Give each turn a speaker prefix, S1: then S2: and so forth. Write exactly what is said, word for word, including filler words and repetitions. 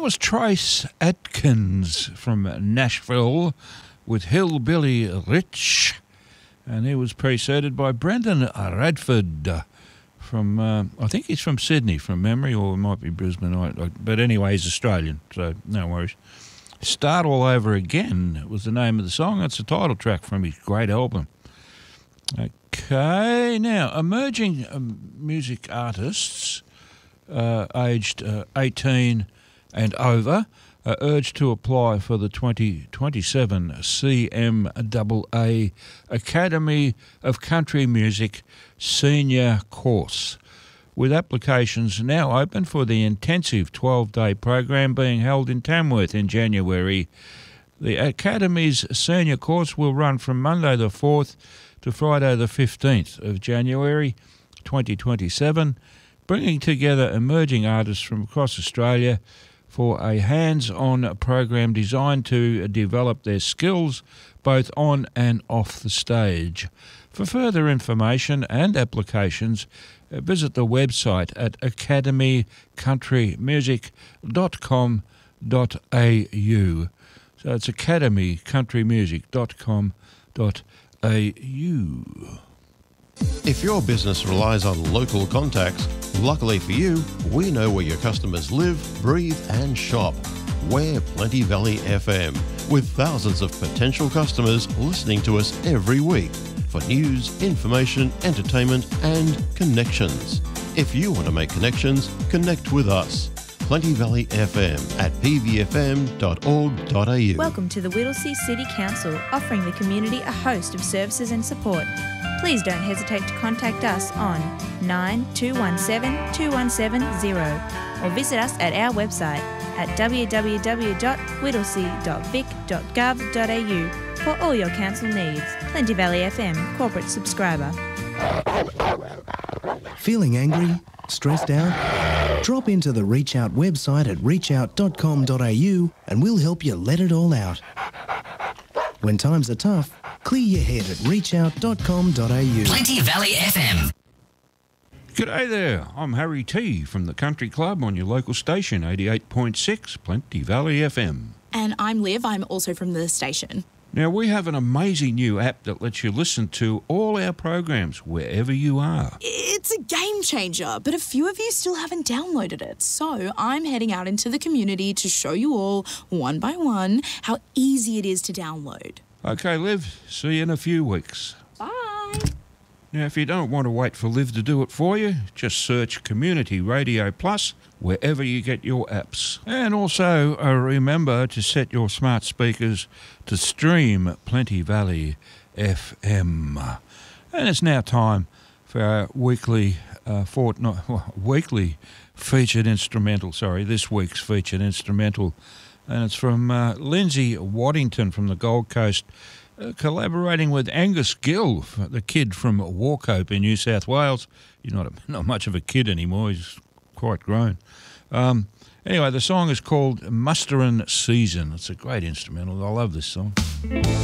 S1: that was Trace Atkins from Nashville with Hillbilly Rich. And he was preceded by Brendan Radford from, uh, I think he's from Sydney from memory, or it might be Brisbane. I, I, but anyway, he's Australian, so no worries. Start All Over Again was the name of the song. That's the title track from his great album. Okay, now, emerging um, music artists uh, aged uh, eighteen and over are urged to apply for the twenty twenty-seven C M A A Academy of Country Music Senior Course, with applications now open for the intensive twelve-day program being held in Tamworth in January. The Academy's senior course will run from Monday the fourth to Friday the fifteenth of January twenty twenty-seven, bringing together emerging artists from across Australia for a hands-on program designed to develop their skills both on and off the stage. For further information and applications, visit the website at academy country music dot com dot a u. So it's academy country music dot com dot a u.
S2: If your business relies on local contacts, luckily for you, we know where your customers live, breathe and shop. We're Plenty Valley F M, with thousands of potential customers listening to us every week for news, information, entertainment and connections. If you want to make connections, connect with us. Plenty Valley F M at p v f m dot org dot a u.
S3: Welcome to the Whittlesea City Council, offering the community a host of services and support. Please don't hesitate to contact us on nine two one seven two one seven zero or visit us at our website at w w w dot whittlesea dot vic dot gov dot a u for all your council needs. Plenty Valley F M, corporate subscriber.
S4: Feeling angry? Stressed out? Drop into the Reach Out website at reach out dot com dot a u and we'll help you let it all out. When times are tough, clear your head at reach out dot com dot a u.
S5: Plenty Valley F M.
S1: G'day there, I'm Harry T from the Country Club on your local station, eighty-eight point six Plenty Valley F M.
S6: And I'm Liv, I'm also from the station.
S1: Now, we have an amazing new app that lets you listen to all our programs wherever you are.
S6: It's a game changer, but a few of you still haven't downloaded it. So I'm heading out into the community to show you all, one by one, how easy it is to download.
S1: Okay, Liv, see you in a few weeks.
S6: Bye.
S1: Now, if you don't want to wait for Liv to do it for you, just search Community Radio Plus wherever you get your apps. And also, uh, remember to set your smart speakers to stream Plenty Valley F M. And it's now time for our weekly, uh, fortnight, well, weekly featured instrumental, sorry, this week's featured instrumental. And it's from uh, Lindsay Waddington from the Gold Coast, Uh, collaborating with Angus Gill, the kid from Warcope in New South Wales. He's not, a, not much of a kid anymore, he's quite grown. Um, anyway, the song is called Musterin' Season. It's a great instrumental. I love this song.